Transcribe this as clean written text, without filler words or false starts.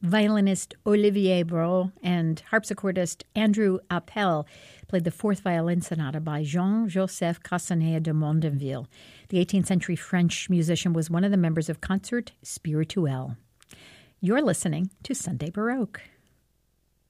violinist Olivier Brault and harpsichordist Andrew Appel played the Fourth Violin Sonata by Jean-Joseph Castanet de Mondonville. The 18th century French musician was one of the members of Concert Spirituel. You're listening to Sunday Baroque.